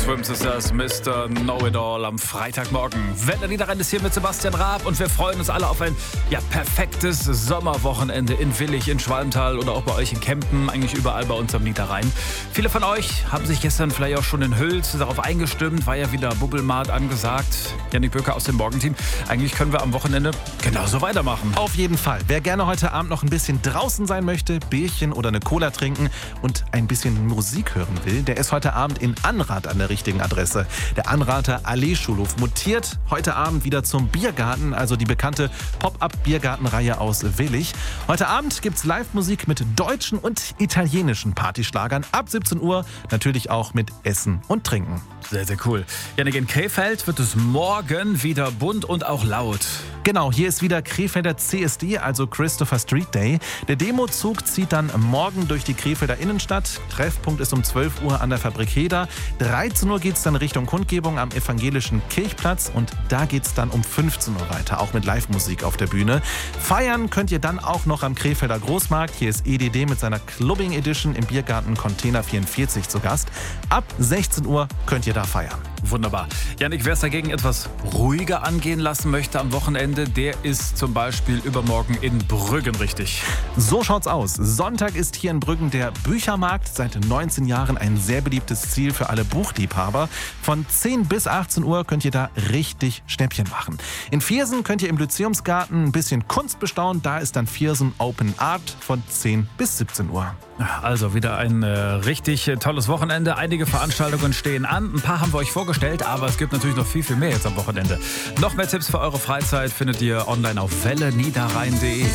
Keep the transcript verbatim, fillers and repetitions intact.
Swims ist das Mister Know-It-All am Freitagmorgen. Welle Niederrhein ist hier mit Sebastian Raab und wir freuen uns alle auf ein ja, perfektes Sommerwochenende in Willich, in Schwalmtal oder auch bei euch in Kempen, eigentlich überall bei uns am Niederrhein. Viele von euch haben sich gestern vielleicht auch schon in Hülz darauf eingestimmt, war ja wieder Bubbelmart angesagt. Janik Böker aus dem Morgenteam. Eigentlich können wir am Wochenende genauso weitermachen. Auf jeden Fall. Wer gerne heute Abend noch ein bisschen draußen sein möchte, Bierchen oder eine Cola trinken und ein bisschen Musik hören will, der ist heute Abend in Anrath an der richtigen Adresse. Der Anrather Allee-Schulhof mutiert heute Abend wieder zum Biergarten, also die bekannte Pop-Up-Biergartenreihe aus Willich. Heute Abend gibt's Live-Musik mit deutschen und italienischen Partyschlagern. Ab siebzehn Uhr natürlich auch mit Essen und Trinken. Sehr, sehr cool. Janik, in Krefeld wird es morgen wieder bunt und auch laut. Genau, hier ist wieder Krefelder C S D, also Christopher Street Day. Der Demozug zieht dann morgen durch die Krefelder Innenstadt. Treffpunkt ist um zwölf Uhr an der Fabrik Heder. dreizehn Uhr geht es dann Richtung Kundgebung am Evangelischen Kirchplatz und da geht es dann um fünfzehn Uhr weiter, auch mit Live-Musik auf der Bühne. Feiern könnt ihr dann auch noch am Krefelder Großmarkt. Hier ist E D D mit seiner Clubbing Edition im Biergarten Container vierundvierzig zu Gast. Ab sechzehn Uhr könnt ihr da feiern. Wunderbar. Janik, wer es dagegen etwas ruhiger angehen lassen möchte am Wochenende, der ist zum Beispiel übermorgen in Brüggen richtig. So schaut's aus. Sonntag ist hier in Brüggen der Büchermarkt. Seit neunzehn Jahren ein sehr beliebtes Ziel für alle Buchliebhaber. Von zehn bis achtzehn Uhr könnt ihr da richtig Schnäppchen machen. In Viersen könnt ihr im Lyzeumsgarten ein bisschen Kunst bestaunen. Da ist dann Viersen Open Art von zehn bis siebzehn Uhr. Also wieder ein äh, richtig tolles Wochenende. Einige Veranstaltungen stehen an. Ein paar haben wir euch vorgestellt, aber es gibt natürlich noch viel, viel mehr jetzt am Wochenende. Noch mehr Tipps für eure Freizeit findet ihr online auf welle niederrhein punkt de.